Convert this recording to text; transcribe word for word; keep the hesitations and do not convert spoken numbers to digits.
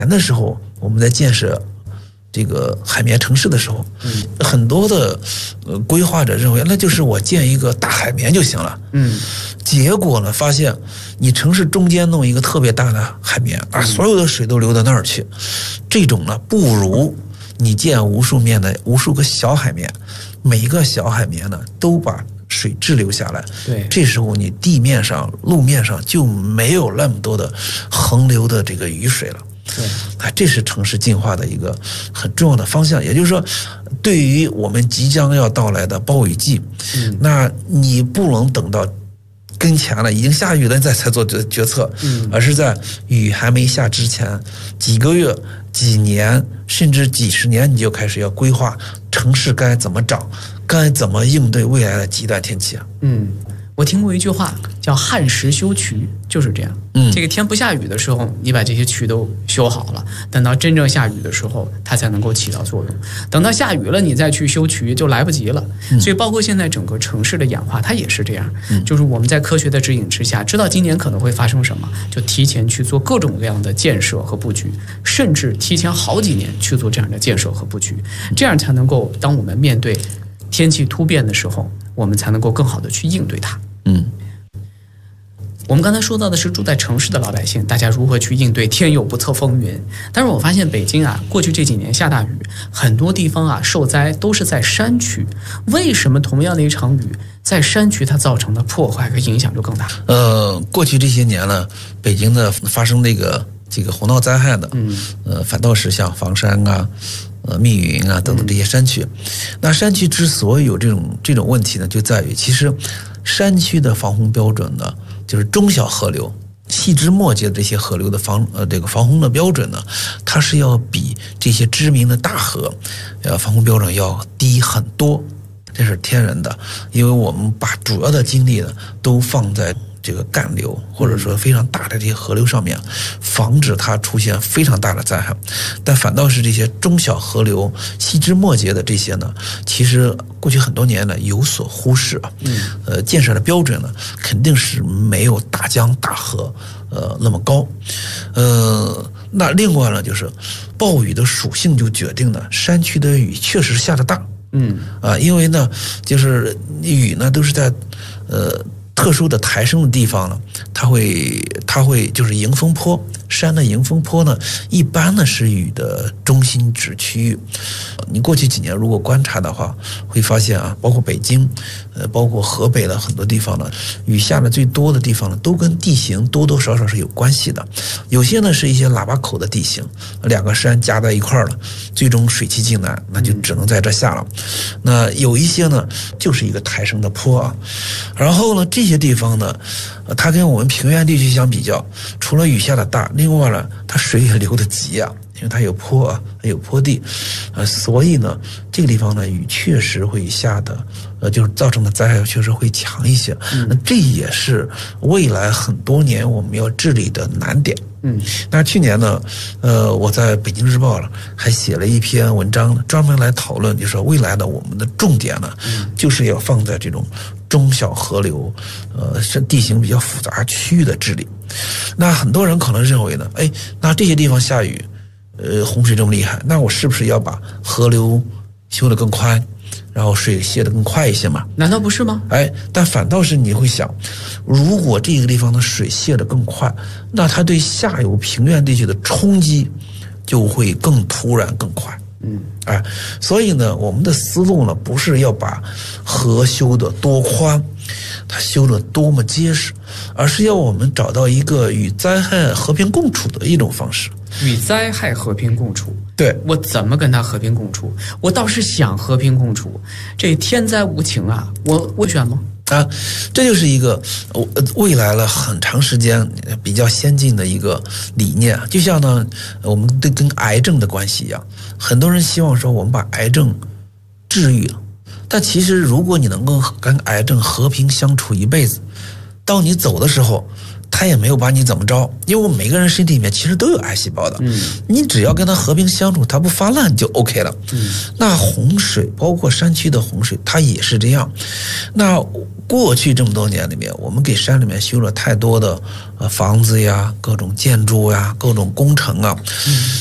那时候我们在建设这个海绵城市的时候，嗯，很多的呃规划者认为那就是我建一个大海绵就行了，嗯，结果呢发现你城市中间弄一个特别大的海绵，而所有的水都流到那儿去，这种呢不如你建无数面的无数个小海绵，每一个小海绵呢都把水滞留下来， 对， 这时候你地面上路面上就没有那么多的横流的这个雨水了。 对， 啊，这是城市进化的一个很重要的方向。也就是说，对于我们即将要到来的暴雨季，嗯，那你不能等到跟前了，已经下雨了再才做决决策，嗯，而是在雨还没下之前几个月、几年甚至几十年，你就开始要规划城市该怎么长，该怎么应对未来的极端天气啊。 嗯。我听过一句话叫旱时修渠，就是这样。嗯，这个天不下雨的时候，你把这些渠都修好了，等到真正下雨的时候，它才能够起到作用。等到下雨了，你再去修渠就来不及了。嗯、所以，包括现在整个城市的演化，它也是这样。嗯，就是我们在科学的指引之下，知道今年可能会发生什么，就提前去做各种各样的建设和布局，甚至提前好几年去做这样的建设和布局，这样才能够当我们面对天气突变的时候，我们才能够更好的去应对它。嗯，我们刚才说到的是住在城市的老百姓，大家如何去应对天有不测风云。但是我发现北京啊，过去这几年下大雨，很多地方啊受灾都是在山区。为什么同样的一场雨，在山区它造成的破坏和影响就更大？ 呃，过去这些年呢，北京的发生这个这个洪涝灾害的，嗯，呃，反倒是像房山啊。呃，密云啊等等这些山区，那山区之所以有这种这种问题呢，就在于其实山区的防洪标准呢，就是中小河流、细枝末节的这些河流的防呃这个防洪的标准呢，它是要比这些知名的大河，呃防洪标准要低很多，这是天然的，因为我们把主要的精力呢都放在这个干流或者说非常大的这些河流上面，防止它出现非常大的灾害。但反倒是这些中小河流、细枝末节的这些呢，其实过去很多年呢有所忽视啊。嗯，呃，建设的标准呢肯定是没有大江大河呃那么高。呃，那另外呢就是暴雨的属性就决定了山区的雨确实下得大。嗯，啊，因为呢就是雨呢都是在呃。特殊的抬升的地方呢，它会它会就是迎风坡，山的迎风坡呢，一般呢是雨的中心值区域。你过去几年如果观察的话，会发现啊，包括北京，呃，包括河北的很多地方呢，雨下的最多的地方呢，都跟地形多多少少是有关系的。有些呢是一些喇叭口的地形，两个山夹在一块儿了，最终水汽进来，那就只能在这下了。那有一些呢，就是一个抬升的坡啊，然后呢，这些地方呢，它跟我们平原地区相比较，除了雨下的大，另外呢，它水也流得急啊，因为它有坡啊，有坡地，呃，所以呢，这个地方呢，雨确实会下的，呃，就是造成的灾害确实会强一些。嗯，那这也是未来很多年我们要治理的难点。嗯，那去年呢，呃，我在北京日报了还写了一篇文章呢，专门来讨论，就是说未来的我们的重点呢，嗯、就是要放在这种中小河流，呃，是地形比较复杂区域的治理。那很多人可能认为呢，哎，那这些地方下雨，呃，洪水这么厉害，那我是不是要把河流修得更宽？然后水泄得更快一些嘛？ 难道不是吗？ 哎，但反倒是你会想，如果这个地方的水泄得更快，那它对下游平原地区的冲击就会更突然更快。嗯，哎，所以呢，我们的思路呢，不是要把河修得多宽，它修得多么结实，而是要我们找到一个与灾害和平共处的一种方式。 与灾害和平共处， 对， 我怎么跟他和平共处？我倒是想和平共处，这天灾无情啊，我我选吗？ 啊，这就是一个未来了很长时间比较先进的一个理念。就像呢，我们对跟癌症的关系一样，很多人希望说我们把癌症治愈了，但其实如果你能够跟癌症和平相处一辈子，当你走的时候， 它也没有把你怎么着，因为我们每个人身体里面其实都有癌细胞的， 嗯， 你只要跟它和平相处，它不发烂就 OK 了。 嗯， 那洪水，包括山区的洪水，它也是这样。那过去这么多年里面，我们给山里面修了太多的呃房子呀、各种建筑呀、各种工程啊。嗯